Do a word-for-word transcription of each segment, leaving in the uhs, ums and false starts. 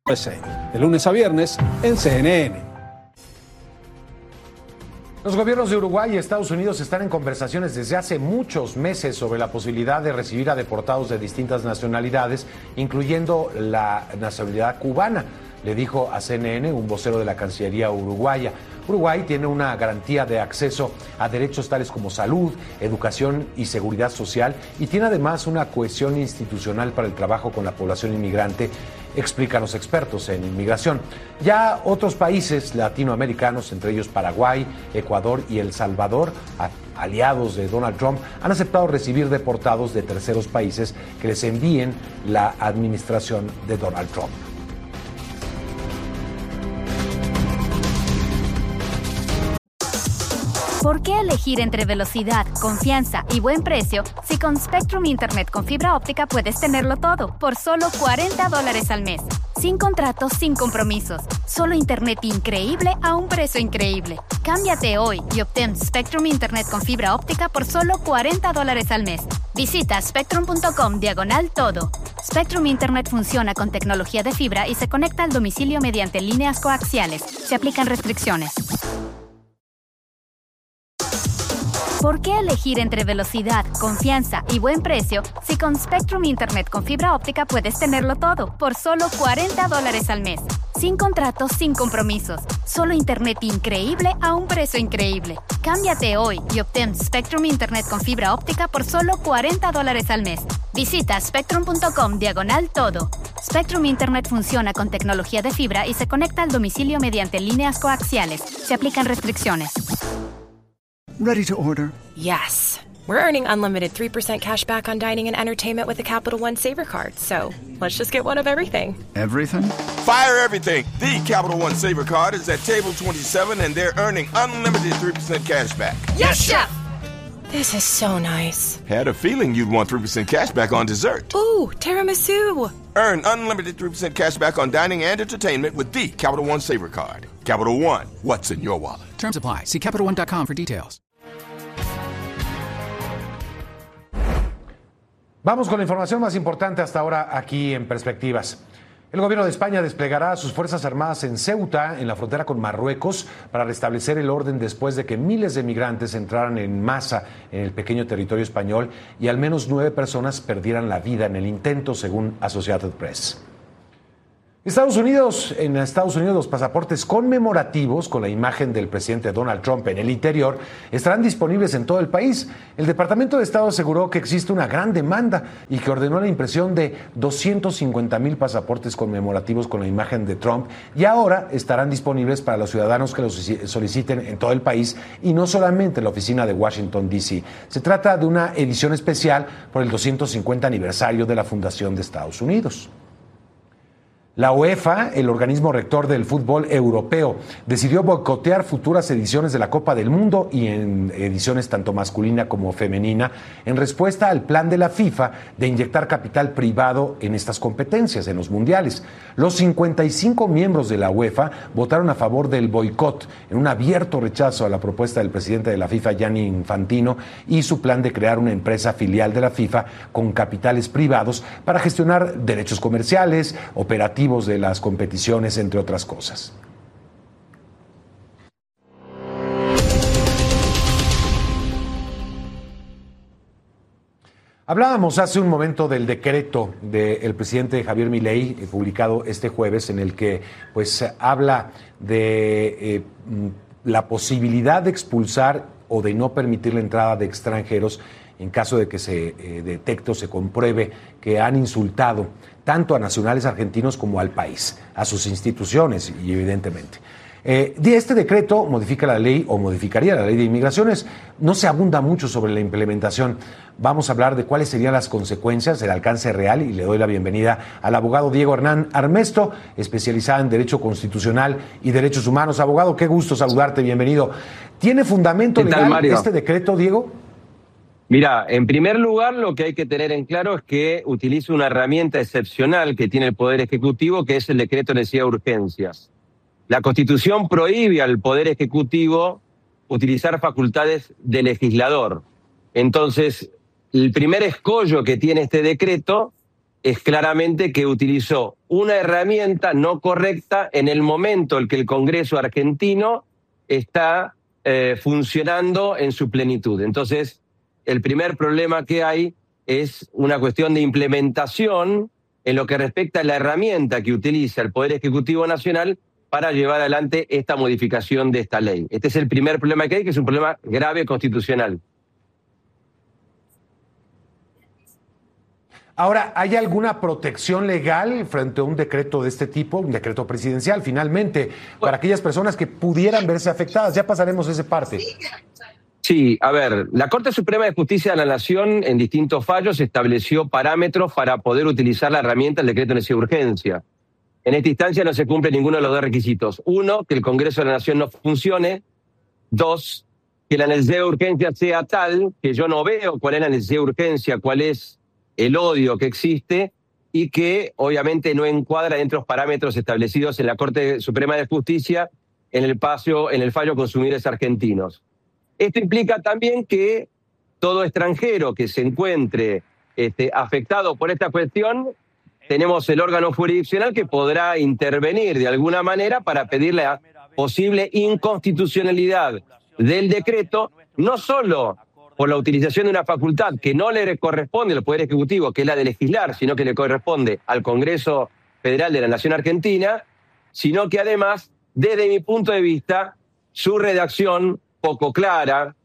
De lunes a viernes en C N N. Los gobiernos de Uruguay y Estados Unidos están en conversaciones desde hace muchos meses sobre la posibilidad de recibir a deportados de distintas nacionalidades, incluyendo la nacionalidad cubana, le dijo a C N N un vocero de la Cancillería uruguaya. Uruguay tiene una garantía de acceso a derechos tales como salud, educación y seguridad social, y tiene además una cohesión institucional para el trabajo con la población inmigrante, explican los expertos en inmigración. Ya otros países latinoamericanos, entre ellos Paraguay, Ecuador y El Salvador, aliados de Donald Trump, han aceptado recibir deportados de terceros países que les envíen la administración de Donald Trump. ¿Por qué elegir entre velocidad, confianza y buen precio si con Spectrum Internet con fibra óptica puedes tenerlo todo por solo cuarenta dólares al mes? Sin contratos, sin compromisos. Solo internet increíble a un precio increíble. Cámbiate hoy y obtén Spectrum Internet con fibra óptica por solo cuarenta dólares al mes. Visita spectrum.com diagonal todo. Spectrum Internet funciona con tecnología de fibra y se conecta al domicilio mediante líneas coaxiales. Se aplican restricciones. ¿Por qué elegir entre velocidad, confianza y buen precio si con Spectrum Internet con fibra óptica puedes tenerlo todo por solo cuarenta dólares al mes? Sin contratos, sin compromisos. Solo internet increíble a un precio increíble. Cámbiate hoy y obtén Spectrum Internet con fibra óptica por solo cuarenta dólares al mes. Visita spectrum.com diagonal todo. Spectrum Internet funciona con tecnología de fibra y se conecta al domicilio mediante líneas coaxiales. Se aplican restricciones. Ready to order? Yes. We're earning unlimited three percent cash back on dining and entertainment with the Capital One Saver Card. So let's just get one of everything. Everything? Fire everything. The Capital One Saver Card is at table twenty-seven and they're earning unlimited three percent cash back. Yes, Chef! This is so nice. Had a feeling you'd want three percent cash back on dessert. Ooh, tiramisu. Earn unlimited three percent cash back on dining and entertainment with the Capital One Saver Card. Capital One, what's in your wallet? Terms apply. See Capital One dot com for details. Vamos con la información más importante hasta ahora aquí en Perspectivas. El gobierno de España desplegará sus Fuerzas Armadas en Ceuta, en la frontera con Marruecos, para restablecer el orden después de que miles de migrantes entraran en masa en el pequeño territorio español y al menos nueve personas perdieran la vida en el intento, según Associated Press. Estados Unidos, en Estados Unidos los pasaportes conmemorativos con la imagen del presidente Donald Trump en el interior estarán disponibles en todo el país. El Departamento de Estado aseguró que existe una gran demanda y que ordenó la impresión de doscientos cincuenta mil pasaportes conmemorativos con la imagen de Trump y ahora estarán disponibles para los ciudadanos que los soliciten en todo el país y no solamente en la oficina de Washington, D C Se trata de una edición especial por el doscientos cincuenta aniversario de la fundación de Estados Unidos. La UEFA, el organismo rector del fútbol europeo, decidió boicotear futuras ediciones de la Copa del Mundo y en ediciones tanto masculina como femenina en respuesta al plan de la FIFA de inyectar capital privado en estas competencias, en los mundiales. Los cincuenta y cinco miembros de la UEFA votaron a favor del boicot en un abierto rechazo a la propuesta del presidente de la FIFA, Gianni Infantino, y su plan de crear una empresa filial de la FIFA con capitales privados para gestionar derechos comerciales, operativos de las competiciones, entre otras cosas. Hablábamos hace un momento del decreto del presidente Javier Milei, eh, publicado este jueves, en el que pues habla de eh, la posibilidad de expulsar o de no permitir la entrada de extranjeros en caso de que se eh, detecte o se compruebe que han insultado tanto a nacionales argentinos como al país, a sus instituciones y evidentemente. Eh, este decreto modifica la ley o modificaría la ley de inmigraciones. No se abunda mucho sobre la implementación. Vamos a hablar de cuáles serían las consecuencias, el alcance real, y le doy la bienvenida al abogado Diego Hernán Armesto, especializado en Derecho Constitucional y Derechos Humanos. Abogado, qué gusto saludarte, bienvenido. ¿Tiene fundamento ¿Qué tal, legal Mario? este decreto, Diego? Mira, en primer lugar, lo que hay que tener en claro es que utiliza una herramienta excepcional que tiene el Poder Ejecutivo, que es el decreto de necesidad de urgencias. La Constitución prohíbe al Poder Ejecutivo utilizar facultades de legislador. Entonces, el primer escollo que tiene este decreto es claramente que utilizó una herramienta no correcta en el momento en que el Congreso argentino está eh, funcionando en su plenitud. Entonces, el primer problema que hay es una cuestión de implementación en lo que respecta a la herramienta que utiliza el Poder Ejecutivo Nacional para llevar adelante esta modificación de esta ley. Este es el primer problema que hay, que es un problema grave constitucional. Ahora, ¿hay alguna protección legal frente a un decreto de este tipo, un decreto presidencial, finalmente, para aquellas personas que pudieran verse afectadas? Ya pasaremos esa parte. Sí, a ver, la Corte Suprema de Justicia de la Nación en distintos fallos estableció parámetros para poder utilizar la herramienta del decreto de necesidad de urgencia. En esta instancia no se cumple ninguno de los dos requisitos. Uno, que el Congreso de la Nación no funcione. Dos, que la necesidad de urgencia sea tal que yo no veo cuál es la necesidad de urgencia, cuál es el odio que existe y que obviamente no encuadra dentro de los parámetros establecidos en la Corte Suprema de Justicia en el, paso, en el fallo Consumidores Argentinos. Esto implica también que todo extranjero que se encuentre este, afectado por esta cuestión, tenemos el órgano jurisdiccional que podrá intervenir de alguna manera para pedir la posible inconstitucionalidad del decreto, no solo por la utilización de una facultad que no le corresponde al Poder Ejecutivo, que es la de legislar, sino que le corresponde al Congreso Federal de la Nación Argentina, sino que además, desde mi punto de vista, su redacción poco clara,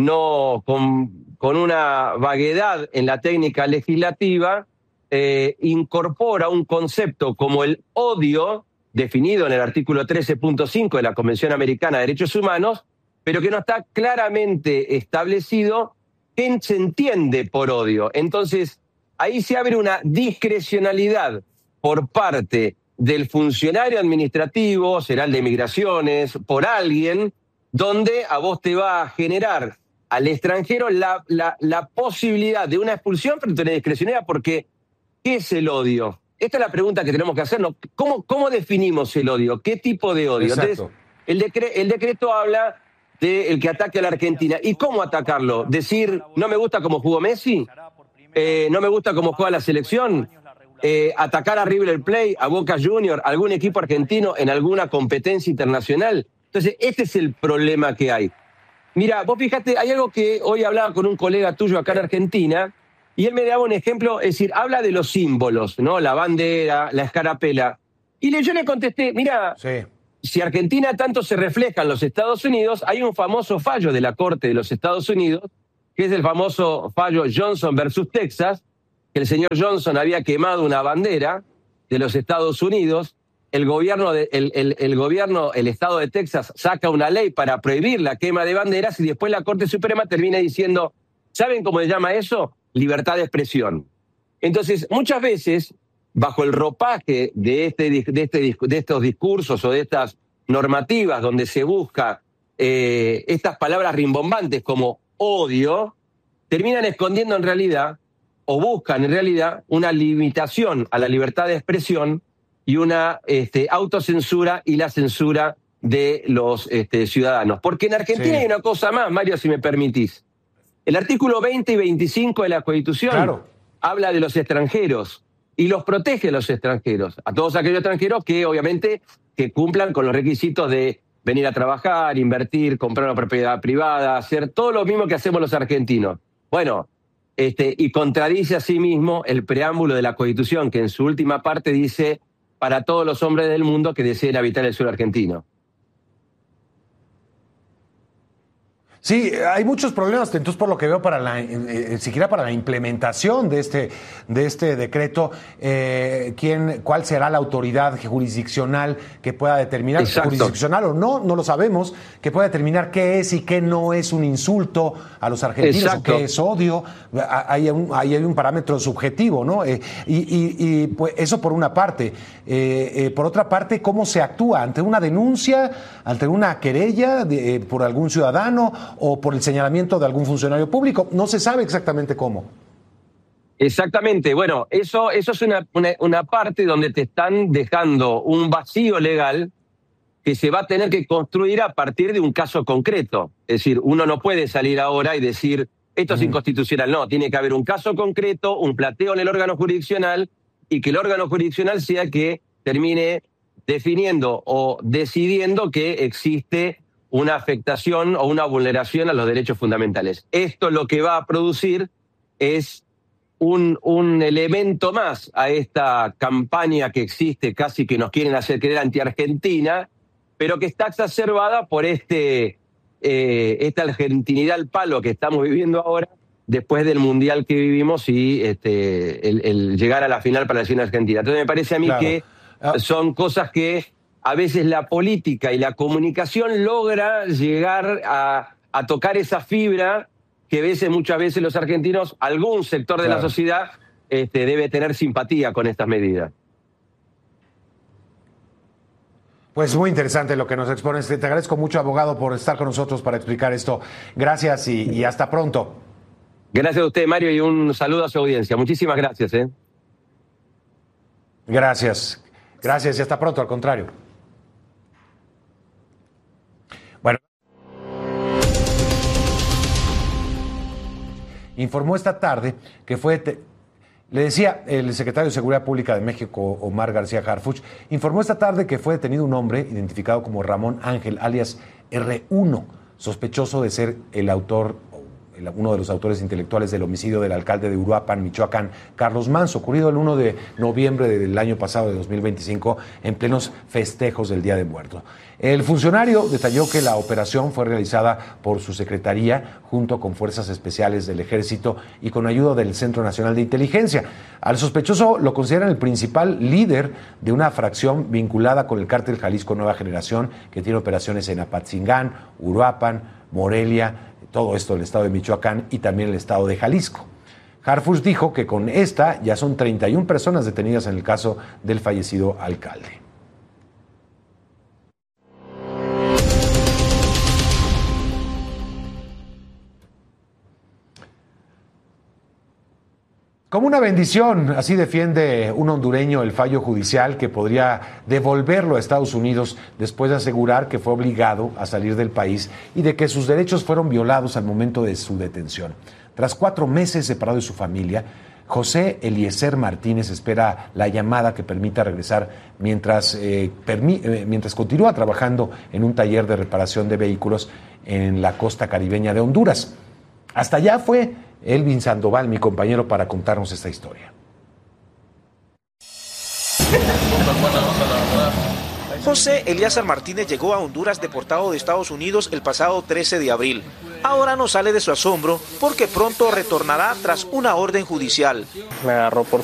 no con, con una vaguedad en la técnica legislativa, eh, incorpora un concepto como el odio, definido en el artículo trece punto cinco de la Convención Americana de Derechos Humanos, pero que no está claramente establecido qué se entiende por odio. Entonces, ahí se abre una discrecionalidad por parte del funcionario administrativo, será el de Migraciones, por alguien, donde a vos te va a generar al extranjero la, la, la posibilidad de una expulsión frente a una discrecionalidad, porque ¿qué es el odio? Esta es la pregunta que tenemos que hacernos. ¿Cómo, cómo definimos el odio? ¿Qué tipo de odio? Exacto. Entonces, el, decre, el decreto habla del que ataque a la Argentina. ¿Y cómo atacarlo? ¿Decir, no me gusta cómo jugó Messi? Eh, ¿No me gusta cómo juega la selección? Eh, ¿Atacar a River Plate, a Boca Juniors, a algún equipo argentino en alguna competencia internacional? Entonces, este es el problema que hay. Mira, vos fíjate, hay algo que hoy hablaba con un colega tuyo acá en Argentina, y él me daba un ejemplo, es decir, habla de los símbolos, ¿no? La bandera, la escarapela. Y le, yo le contesté, mira, sí. Si Argentina tanto se refleja en los Estados Unidos, hay un famoso fallo de la Corte de los Estados Unidos, que es el famoso fallo Johnson versus Texas, que el señor Johnson había quemado una bandera de los Estados Unidos. El gobierno, de, el, el, el gobierno, el estado de Texas saca una ley para prohibir la quema de banderas y después la Corte Suprema termina diciendo, ¿saben cómo se llama eso? Libertad de expresión. Entonces, muchas veces, bajo el ropaje de, este, de, este, de estos discursos o de estas normativas donde se busca eh, estas palabras rimbombantes como odio, terminan escondiendo en realidad, o buscan en realidad, una limitación a la libertad de expresión y una este, autocensura y la censura de los este, ciudadanos. Porque en Argentina sí. hay una cosa más, Mario, si me permitís. El artículo veinte y veinticinco de la Constitución claro. habla de los extranjeros y los protege a los extranjeros, a todos aquellos extranjeros que obviamente que cumplan con los requisitos de venir a trabajar, invertir, comprar una propiedad privada, hacer todo lo mismo que hacemos los argentinos. Bueno, este, y contradice a sí mismo el preámbulo de la Constitución, que en su última parte dice para todos los hombres del mundo que deseen habitar el suelo argentino. Sí, hay muchos problemas, entonces por lo que veo, para la, eh, siquiera para la implementación de este, de este decreto, eh, ¿quién, ¿cuál será la autoridad jurisdiccional que pueda determinar, Exacto. jurisdiccional o no, no lo sabemos, que pueda determinar qué es y qué no es un insulto a los argentinos Exacto. o qué es odio? Hay un, hay un parámetro subjetivo, ¿no? Eh, y, y, y pues eso por una parte. Eh, eh, por otra parte, ¿cómo se actúa ante una denuncia, ante una querella de, eh, por algún ciudadano o por el señalamiento de algún funcionario público? No se sabe exactamente cómo. Exactamente. Bueno, eso, eso es una, una, una parte donde te están dejando un vacío legal que se va a tener que construir a partir de un caso concreto. Es decir, uno no puede salir ahora y decir, esto es mm. inconstitucional. No, tiene que haber un caso concreto, un plateo en el órgano jurisdiccional, y que el órgano jurisdiccional sea que termine definiendo o decidiendo que existe una afectación o una vulneración a los derechos fundamentales. Esto lo que va a producir es un, un elemento más a esta campaña que existe, casi que nos quieren hacer creer anti-argentina, pero que está exacerbada por este, eh, esta argentinidad al palo que estamos viviendo ahora, después del mundial que vivimos y este, el, el llegar a la final para la selección argentina. Entonces me parece a mí claro. que ah. son cosas que a veces la política y la comunicación logra llegar a, a tocar esa fibra que a veces, muchas veces los argentinos, algún sector de claro. la sociedad este, debe tener simpatía con estas medidas. Pues muy interesante lo que nos expones. Te agradezco mucho, abogado, por estar con nosotros para explicar esto. Gracias y, y hasta pronto. Gracias a usted, Mario, y un saludo a su audiencia. Muchísimas gracias. ¿eh? Gracias. Gracias y hasta pronto, al contrario. Bueno. Informó esta tarde que fue... Te- Le decía, el secretario de Seguridad Pública de México, Omar García Harfuch, informó esta tarde que fue detenido un hombre identificado como Ramón Ángel, alias erre uno, sospechoso de ser el autor, uno de los autores intelectuales del homicidio del alcalde de Uruapan, Michoacán, Carlos Manso, ocurrido el primero de noviembre del año pasado, de dos mil veinticinco, en plenos festejos del Día de Muertos. El funcionario detalló que la operación fue realizada por su secretaría junto con fuerzas especiales del Ejército y con ayuda del Centro Nacional de Inteligencia. Al sospechoso lo consideran el principal líder de una fracción vinculada con el cártel Jalisco Nueva Generación, que tiene operaciones en Apatzingán, Uruapan, Morelia, todo esto del estado de Michoacán y también el estado de Jalisco. Harfuch dijo que con esta ya son treinta y una personas detenidas en el caso del fallecido alcalde. Como una bendición, así defiende un hondureño el fallo judicial que podría devolverlo a Estados Unidos después de asegurar que fue obligado a salir del país y de que sus derechos fueron violados al momento de su detención. Tras cuatro meses separado de su familia, José Eliezer Martínez espera la llamada que permita regresar mientras, eh, permi- eh, mientras continúa trabajando en un taller de reparación de vehículos en la costa caribeña de Honduras. Hasta allá fue Elvin Sandoval, mi compañero, para contarnos esta historia. José Eliezer Martínez llegó a Honduras deportado de Estados Unidos el pasado trece de abril. Ahora no sale de su asombro porque pronto retornará tras una orden judicial. Me agarró por